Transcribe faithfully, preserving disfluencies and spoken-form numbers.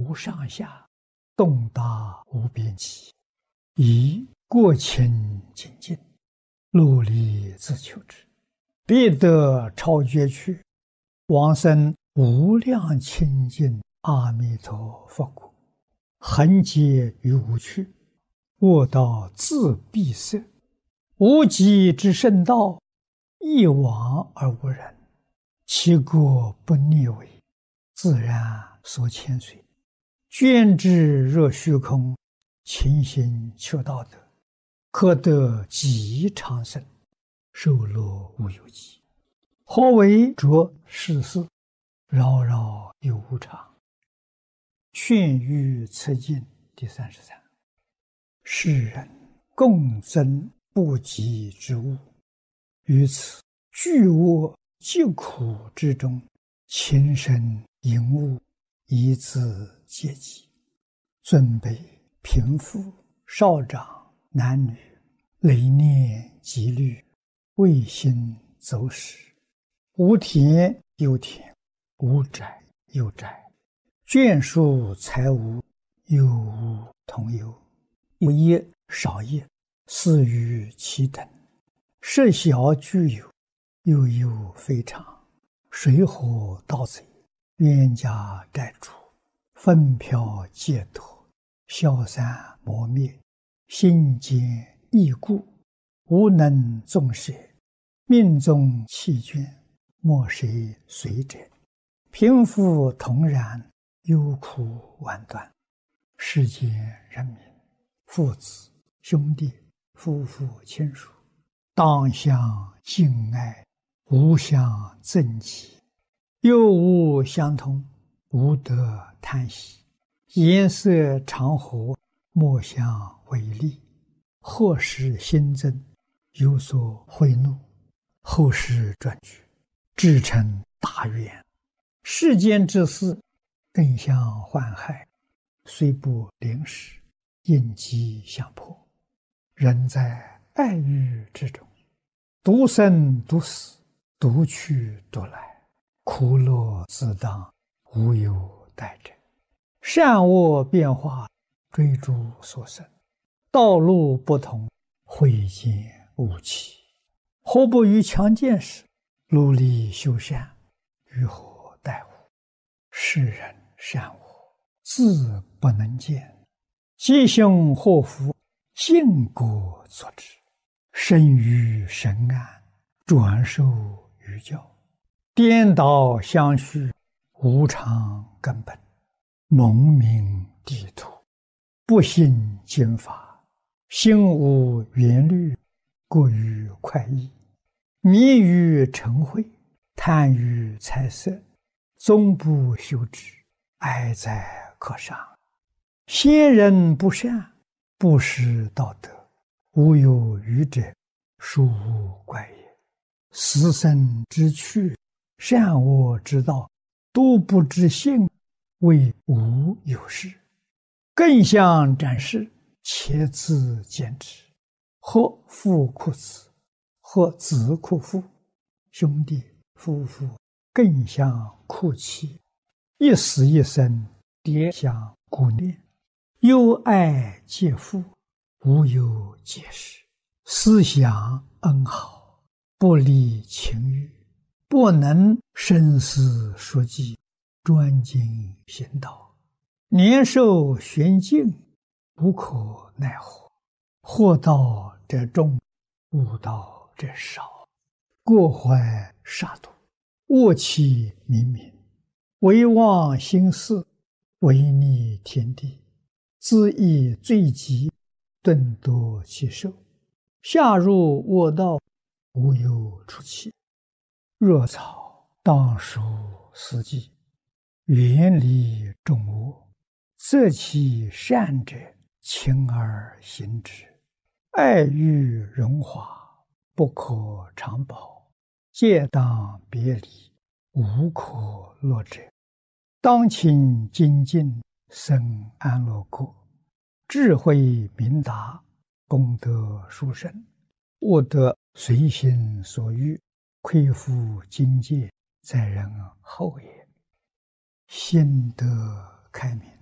无上下，动达无边际，以过清精进，努力自求之，必得超绝去，往生无量清净阿弥陀佛国，恒劫于无去，卧道自闭塞，无极之圣道，一往而无人，其国不逆违，自然所牵随，捐之若虚空，勤行求道德，可得极长生，寿乐无有极。何为着世事，扰扰有无常。劝喻此经第三十三。世人共争不及之物，于此巨恶疾苦之中，情深淫恶，以自戒己。尊卑贫富少长男女，累念积虑，未心走失，无田有田，无宅有宅，眷属财物，有无同有，有业少业，似于其等，设小具有，又有非常，水火盗贼，冤家债主，纷飘戒脱，消散磨灭，心坚易故，无能纵舍，命中弃眷，莫谁随者，贫富同然，忧苦万端。世间人民，父子兄弟夫妇亲属，当相敬爱，无相憎忌，又无相同，无得叹息，颜色常和，莫相违逆，或使新增，有所贿赂，后世转举，至成大愿。世间之事，更相患害，虽不临时，应机相迫。人在爱欲之中，独生独死，独去独来，苦乐自当，无有待者。善恶变化，追逐所生，道路不同，慧见无期。何不于强健时，努力修善，于何待乎？世人善恶，自不能见，吉凶祸福，因果所致。生于神安，转受于教，颠倒相续，无常根本，蒙名地土，不信经法，心无缘虑，过于快意，迷于嗔恚，贪于财色，终不修之，哀哉可伤。先人不善，不识道德，无有余者，殊无怪也。死生之趣，善恶之道，都不知性，谓无有事。更相展示，且自坚持，或父哭子，或子哭父，兄弟夫妇更相哭泣，一死一生，迭相顾念，忧爱皆负，无有解释。思想恩好，不离情欲，不能深思熟记，专精行道，年寿玄静，无可奈何。惑道者众，悟道者少，过怀杀戮，恶气冥冥，唯忘心事，违逆天地，自意罪极，顿夺其寿，下入恶道，无有出期。若草当属四季，远离众恶，择其善者，勤而行之。爱欲荣华，不可长保，戒当别离，无可乐者。当勤精进，生安乐国，智慧明达，功德殊胜，悟得随心所欲，亏负境界，在人后也。心得开明，